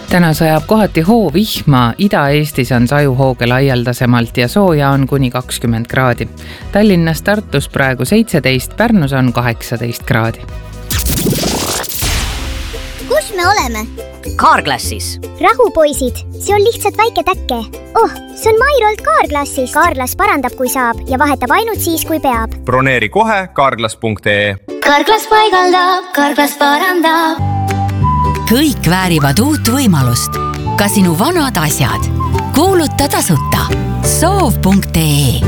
Täna sajab kohati hoovihma, Ida-Eestis on sajuhooge laialdasemalt ja sooja on kuni 20 kraadi. Tallinnas, Tartus praegu 17, Pärnus on 18 kraadi. Kus me oleme? Carglassis. Rahu, poisid, see on lihtsalt väike täkke. See on Mairolt Carglassis. Carglass parandab, kui saab ja vahetab ainult siis, kui peab. Broneeri kohe carglass.ee. Carglass paigaldab, Carglass parandab. Kõik väärivad uut võimalust. Ka sinu vanad asjad. Kuuluta tasuta. Soov.ee